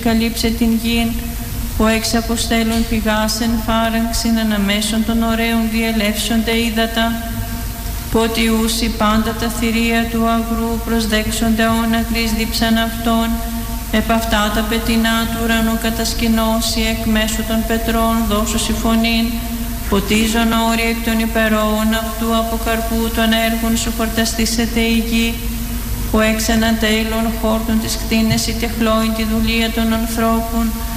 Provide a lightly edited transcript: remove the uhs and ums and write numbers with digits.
καλύψε την γην, που εξ αποστέλων πηγάσεν φάραγξην αναμέσων των ωραίων διελεύσονται ύδατα, πότι ούσι πάντα τα θηρία του αγρού προσδέξονται όνακλης δίψαν αυτών, επ' αυτά τα πετεινά του ουρανού κατασκηνώσει εκ μέσω των πετρών δώσου συμφωνήν, ποτίζον όρια εκ των υπερόων αυτού από καρπού των έργων σου φορταστήσεται η γη, που εξ ανατέλων χόρτων της κτίνες η τεχλόην τη δουλεία των ανθρώπων,